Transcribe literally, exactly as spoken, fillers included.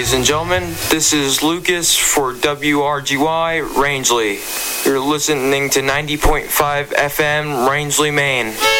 ladies and gentlemen. This is Lucas for W R G Y Rangeley. You're listening to ninety point five F M Rangeley, Maine.